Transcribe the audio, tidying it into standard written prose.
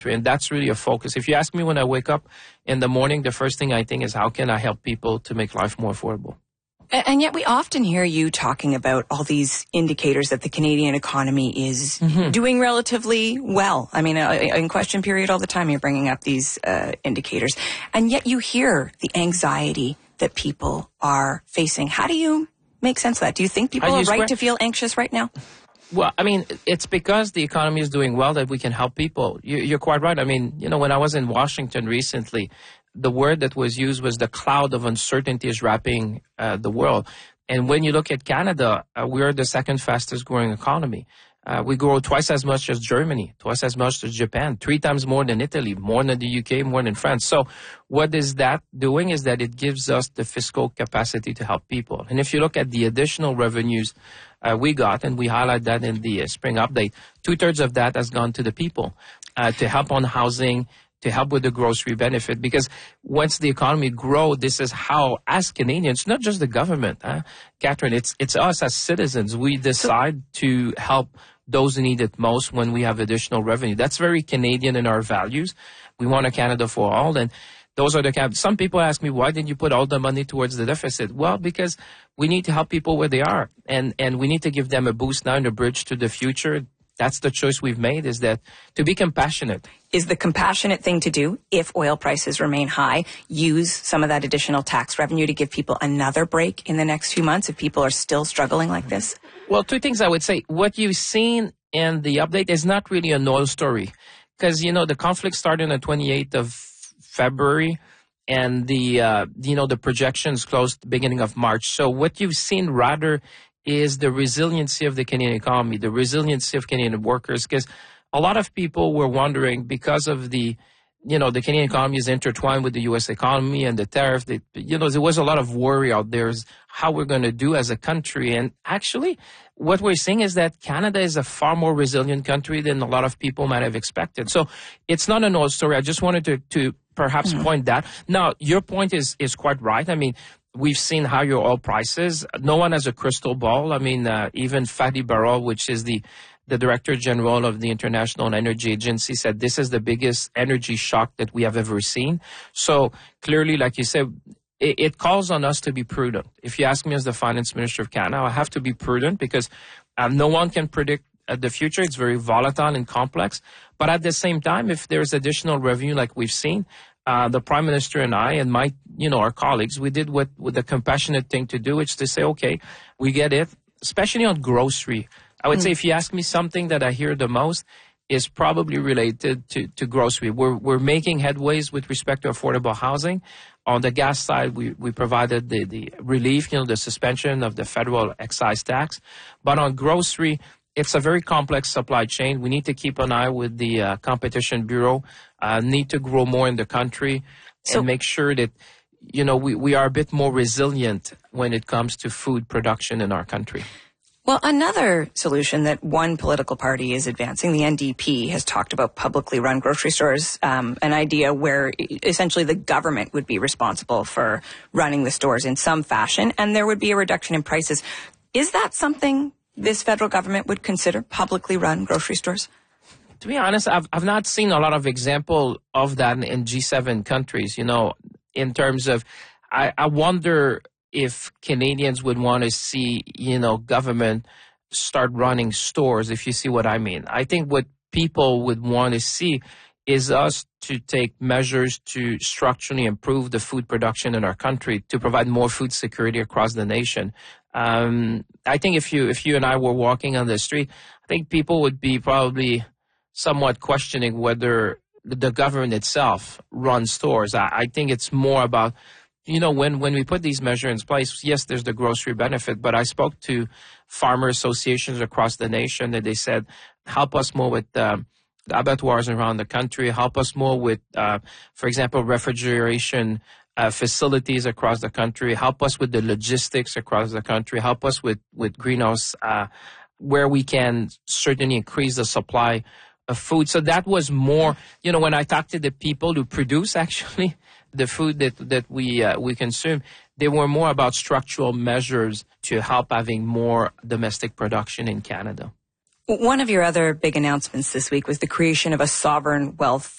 And that's really a focus. If you ask me when I wake up in the morning, the first thing I think is how can I help people to make life more affordable? And yet we often hear you talking about all these indicators that the Canadian economy is doing relatively well. I mean, in question period all the time you're bringing up these indicators. And yet you hear the anxiety that people are facing. How do you make sense of that? Do you think people are right to feel anxious right now? Well, I mean, it's because the economy is doing well that we can help people. You're quite right. I mean, when I was in Washington recently, the word that was used was the cloud of uncertainty is wrapping the world. And when you look at Canada, we're the second fastest growing economy. We grow twice as much as Germany, twice as much as Japan, 3 times more than Italy, more than the UK, more than France. So what is that doing is that it gives us the fiscal capacity to help people. And if you look at the additional revenues we got, and we highlight that in the spring update, 2/3 of that has gone to the people to help on housing, to help with the grocery benefit, because once the economy grows, this is how, as Canadians, not just the government, Catherine, it's us as citizens, we decide to help those who need it most when we have additional revenue. That's very Canadian in our values. We want a Canada for all, and those are some people ask me, why didn't you put all the money towards the deficit? Well, because we need to help people where they are, and we need to give them a boost now and a bridge to the future. That's the choice we've made, is that to be compassionate. Is the compassionate thing to do, if oil prices remain high, use some of that additional tax revenue to give people another break in the next few months if people are still struggling like this? Well, 2 things I would say. What you've seen in the update is not really an oil story, because, the conflict started on the 28th of February, and the projections closed beginning of March. So what you've seen rather is the resiliency of the Canadian economy, the resiliency of Canadian workers, because a lot of people were wondering, because of the Canadian economy is intertwined with the U.S. economy and the tariff, there was a lot of worry out there is how we're going to do as a country. And actually, what we're seeing is that Canada is a far more resilient country than a lot of people might have expected. So it's not an old story. I just wanted to perhaps point that. Now, your point is quite right. I mean, we've seen higher oil prices. No one has a crystal ball. I mean, even Fatih Birol, which is the Director General of the International Energy Agency, said this is the biggest energy shock that we have ever seen. So clearly, like you said, it calls on us to be prudent. If you ask me as the Finance Minister of Canada, I have to be prudent because no one can predict the future. It's very volatile and complex. But at the same time, if there's additional revenue like we've seen, the Prime Minister and I and our colleagues, we did what the compassionate thing to do, which is to say, okay, we get it, especially on grocery. I would say if you ask me something that I hear the most is probably related to grocery. We're making headways with respect to affordable housing. On the gas side, we provided the relief, the suspension of the federal excise tax. But on grocery, it's a very complex supply chain. We need to keep an eye with the Competition Bureau, need to grow more in the country and make sure that, we are a bit more resilient when it comes to food production in our country. Well, another solution that one political party is advancing, the NDP, has talked about publicly run grocery stores, an idea where essentially the government would be responsible for running the stores in some fashion, and there would be a reduction in prices. Is that something this federal government would consider, publicly run grocery stores? To be honest, I've not seen a lot of example of that in G7 countries, in terms of, I wonder if Canadians would want to see, government start running stores, if you see what I mean. I think what people would want to see is us to take measures to structurally improve the food production in our country, to provide more food security across the nation. I think if you and I were walking on the street, I think people would be probably somewhat questioning whether the government itself runs stores. I think it's more about, when we put these measures in place, yes, there's the grocery benefit, but I spoke to farmer associations across the nation that they said, help us more with abattoirs around the country, help us more with, for example, refrigeration facilities across the country, help us with the logistics across the country, help us with greenhouse, where we can certainly increase the supply of food. So that was more, when I talked to the people who produce actually the food that we consume, they were more about structural measures to help having more domestic production in Canada. One of your other big announcements this week was the creation of a sovereign wealth